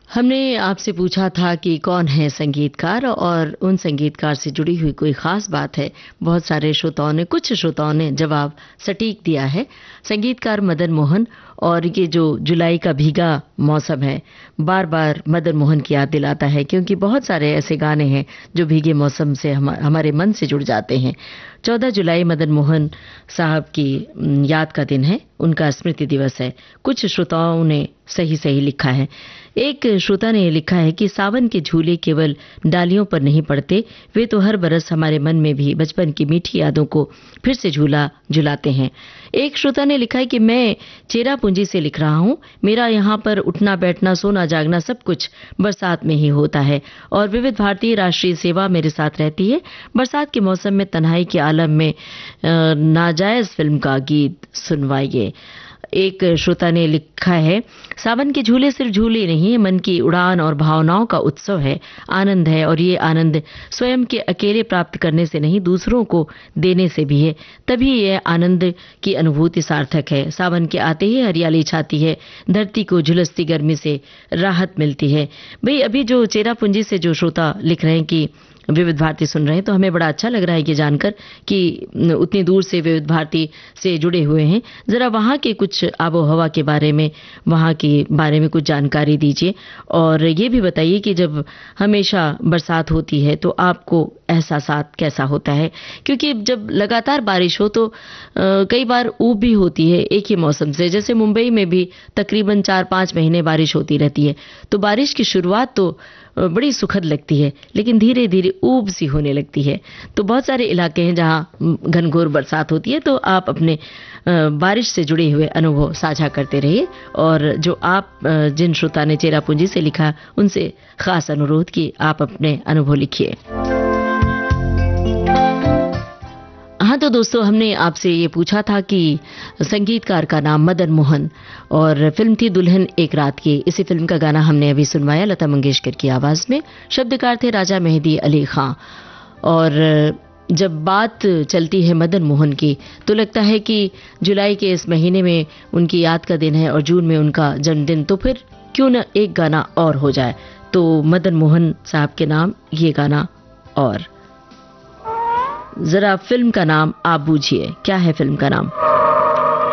हमने आपसे पूछा था कि कौन है संगीतकार और उन संगीतकार से जुड़ी हुई कोई खास बात है। बहुत सारे कुछ श्रोताओं ने जवाब सटीक दिया है। संगीतकार मदन मोहन। और ये जो जुलाई का भीगा मौसम है, बार बार मदन मोहन की याद दिलाता है, क्योंकि बहुत सारे ऐसे गाने हैं जो भीगे मौसम से हमारे मन से जुड़ जाते हैं। 14 जुलाई मदन मोहन साहब की याद का दिन है, उनका स्मृति दिवस है। कुछ श्रोताओं ने सही सही लिखा है। एक श्रोता ने लिखा है कि सावन के झूले केवल डालियों पर नहीं पड़ते, वे तो हर बरस हमारे मन में भी बचपन की मीठी यादों को फिर से झूला झुलाते हैं। एक श्रोता ने लिखा है कि मैं चेरापूंजी से लिख रहा हूं, मेरा यहाँ पर उठना बैठना सोना जागना सब कुछ बरसात में ही होता है और विविध भारतीय राष्ट्रीय सेवा मेरे साथ रहती है। बरसात के मौसम में तन्हाई के आलम में नाजायज फिल्म का गीत सुनवाइए। एक श्रोता ने लिखा है, सावन के झूले सिर्फ झूले नहीं, मन की उड़ान और भावनाओं का उत्सव है, आनंद है, और ये आनंद स्वयं के अकेले प्राप्त करने से नहीं, दूसरों को देने से भी है, तभी यह आनंद की अनुभूति सार्थक है। सावन के आते ही हरियाली छाती है, धरती को झुलसती गर्मी से राहत मिलती है। भाई, अभी जो चेरापूंजी से जो श्रोता लिख रहे हैं कि विविध भारती सुन रहे हैं, तो हमें बड़ा अच्छा लग रहा है ये जानकर कि उतनी दूर से विविध भारती से जुड़े हुए हैं। जरा वहाँ के कुछ आबो हवा के बारे में, वहाँ के बारे में कुछ जानकारी दीजिए, और ये भी बताइए कि जब हमेशा बरसात होती है तो आपको एहसासात कैसा होता है, क्योंकि जब लगातार बारिश हो तो कई बार ऊब भी होती है एक ही मौसम से। जैसे मुंबई में भी तकरीबन 4-5 महीने बारिश होती रहती है, तो बारिश की शुरुआत तो बड़ी सुखद लगती है, लेकिन धीरे धीरे ऊब सी होने लगती है। तो बहुत सारे इलाके हैं जहां घनघोर बरसात होती है, तो आप अपने बारिश से जुड़े हुए अनुभव साझा करते रहिए, और जो आप जिन श्रोता ने चेरापूंजी से लिखा, उनसे खास अनुरोध कि आप अपने अनुभव लिखिए। हाँ, तो दोस्तों, हमने आपसे ये पूछा था कि संगीतकार का नाम मदन मोहन, और फिल्म थी दुल्हन एक रात की। इसी फिल्म का गाना हमने अभी सुनवाया लता मंगेशकर की आवाज में। शब्दकार थे राजा मेहदी अली खां। और जब बात चलती है मदन मोहन की, तो लगता है कि जुलाई के इस महीने में उनकी याद का दिन है और जून में उनका जन्मदिन, तो फिर क्यों न एक गाना और हो जाए। तो मदन मोहन साहब के नाम ये गाना। और जरा फिल्म का नाम आप बूझिए, क्या है फिल्म का नाम?